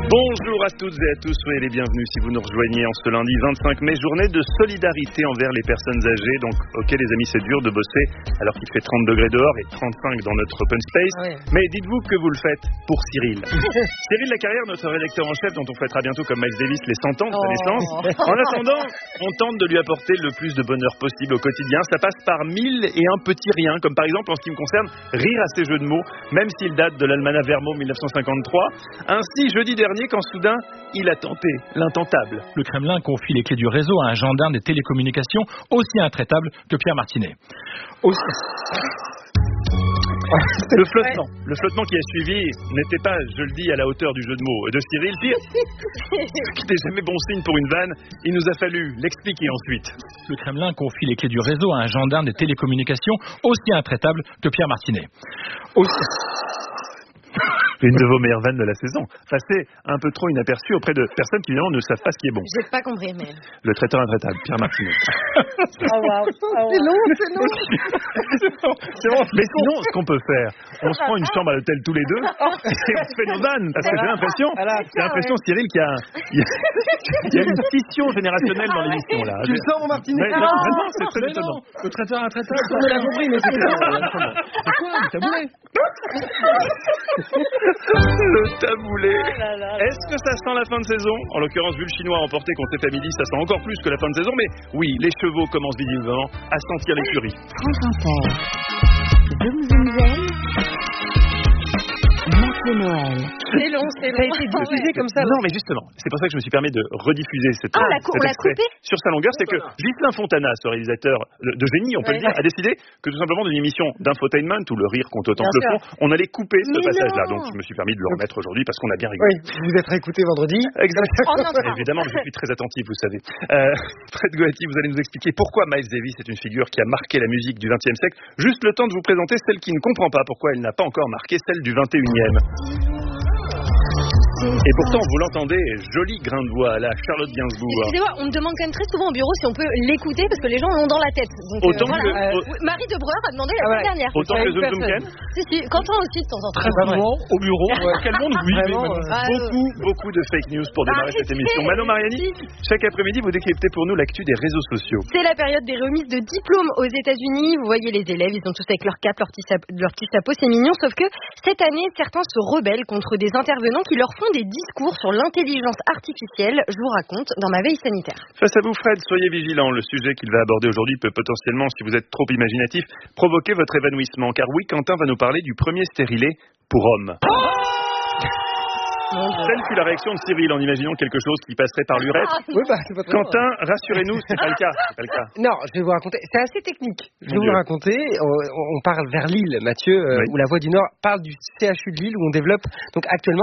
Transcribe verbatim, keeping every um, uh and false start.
Bonjour à toutes et à tous, soyez les bienvenus si vous nous rejoignez en ce lundi vingt-cinq mai, journée de solidarité envers les personnes âgées. Donc ok les amis, c'est dur de bosser alors qu'il fait trente degrés dehors et trente-cinq dans notre open space, ouais. Mais dites-vous que vous le faites pour Cyril. Cyril Lacarrière, notre rédacteur en chef dont on fêtera bientôt comme Miles Davis les cent ans de sa oh. naissance. En attendant, on tente de lui apporter le plus de bonheur possible au quotidien. Ça passe par mille et un petits riens, comme par exemple en ce qui me concerne, rire à ses jeux de mots, même s'il date de l'Almanach Vermo mille neuf cent cinquante-trois. Ainsi, jeudi dernier, quand soudain, il a tenté l'intentable. Le Kremlin confie les clés du réseau à un gendarme des télécommunications aussi intraitable que Pierre Martinet. Aussi... Le flottement, ouais. le flottement qui a suivi n'était pas, je le dis, à la hauteur du jeu de mots de Cyril. Pire, ce qui n'est jamais bon signe pour une vanne, il nous a fallu l'expliquer ensuite. Le Kremlin confie les clés du réseau à un gendarme des télécommunications aussi intraitable que Pierre Martinet. Aussi... Une de vos meilleures vannes de la saison. Enfin, c'est un peu trop inaperçu auprès de personnes qui, évidemment, ne savent pas ce qui est bon. J'ai pas compris, mais... Le traiteur intraitable, Pierre Martinet. Oh, wow. Oh, wow. C'est long, c'est long. C'est bon. Mais sinon, ce qu'on peut faire, on se prend une chambre à l'hôtel tous les deux et on se fait nos vannes. Parce que j'ai l'impression, j'ai l'impression, Cyril, qu'il y a, il y a, il y a une scission générationnelle dans l'émission, là. Tu le sens, mon Martinet? Ouais, non, vraiment, c'est très étonnant. Le traiteur intraitable, on l'a compris, mais c'est quoi? C'est quoi, le taboulet? Le taboulé. Oh là là là. Est-ce que ça sent la fin de saison? En l'occurrence, vu le Chinois remporté contre les Family, ça sent encore plus que la fin de saison. Mais oui, les chevaux commencent visiblement à sentir l'écurie. France Inter. Zoom Zoom Zen. Mathieu Noël. C'est long, c'est long. Ça a été diffusé comme ça. Non, mais justement, c'est pour ça que je me suis permis de rediffuser cette, ah, la cet la extrait sur sa longueur. C'est que Ghislain Fontana, ce réalisateur de, de génie, on peut ouais. le dire, a décidé que tout simplement d'une émission d'infotainment où le rire compte autant bien que sûr. Le fond, on allait couper ce mais passage-là. Non. Donc je me suis permis de le remettre aujourd'hui parce qu'on a bien rigolé. Oui, vous êtes réécouté vendredi. Exactement. Oh, évidemment, je suis très attentif, vous savez. Euh, Fred Goati, vous allez nous expliquer pourquoi Miles Davis est une figure qui a marqué la musique du vingtième siècle. Juste le temps de vous présenter celle qui ne comprend pas pourquoi elle n'a pas encore marqué celle du vingt et unième. Et pourtant, vous l'entendez, joli grain de voix, la Charlotte Gainsbourg. Excusez-moi, on me demande quand même très souvent au bureau si on peut l'écouter parce que les gens l'ont dans la tête. Donc, autant euh, que voilà. le... euh, Marie de Breur a demandé la ah semaine ouais. dernière. Autant que Zoom Zoom Ken. Si, si, Quentin aussi de temps en temps. Très souvent au bureau. Ouais. Quel monde vous vivez? Ah, beaucoup, euh... beaucoup de fake news pour démarrer ah, cette émission. Manon Mariani, chaque après-midi, vous décryptez pour nous l'actu des réseaux sociaux. C'est la période des remises de diplômes aux États-Unis. Vous voyez les élèves, ils sont tous avec leur cap, leur petit, sap- leur petit chapeau, c'est mignon. Sauf que cette année, certains se rebellent contre des intervenants qui leur font des discours sur l'intelligence artificielle. Je vous raconte dans ma veille sanitaire. Face à vous, Fred, soyez vigilants. Le sujet qu'il va aborder aujourd'hui peut potentiellement, si vous êtes trop imaginatif, provoquer votre évanouissement. Car oui, Quentin va nous parler du premier stérilet pour hommes. Oh Telle fut la réaction de Cyril en imaginant quelque chose qui passerait par l'urètre. Oui, bah, c'est pas Quentin, rassurez-nous, c'est pas le cas. C'est pas le cas. Non, je vais vous raconter. C'est assez technique. Je vais Mon vous Dieu. raconter. On, on parle vers Lille, Mathieu, euh, oui. où la Voix du Nord parle du C H U de Lille où on développe donc actuellement